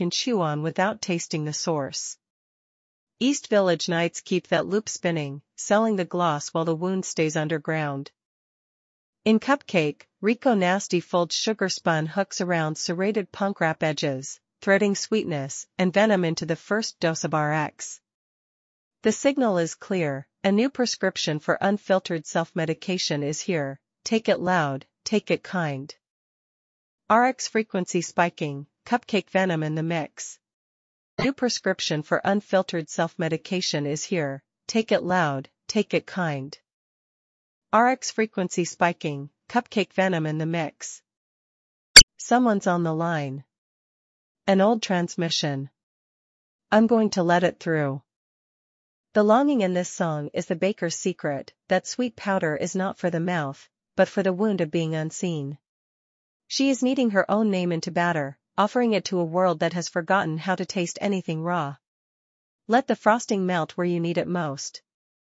can chew on without tasting the source. East Village Nights keep that loop spinning, selling the gloss while the wound stays underground. In Cupcake, Rico Nasty folds sugar-spun hooks around serrated punk wrap edges, threading sweetness and venom into the first dose of RX. The signal is clear, a new prescription for unfiltered self-medication is here, take it loud, take it kind. RX frequency spiking, Cupcake venom in the mix. New prescription for unfiltered self-medication is here, take it loud, take it kind. RX frequency spiking, Cupcake venom in the mix. Someone's on the line. An old transmission. I'm going to let it through. The longing in this song is the baker's secret, that sweet powder is not for the mouth, but for the wound of being unseen. She is kneading her own name into batter, offering it to a world that has forgotten how to taste anything raw. Let the frosting melt where you need it most.